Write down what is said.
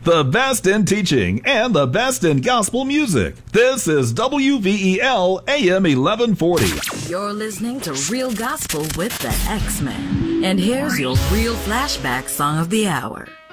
The best in teaching and the best in gospel music. This is WVEL AM 1140. You're listening to Real Gospel with the X-Men. And here's your Real Flashback Song of the Hour.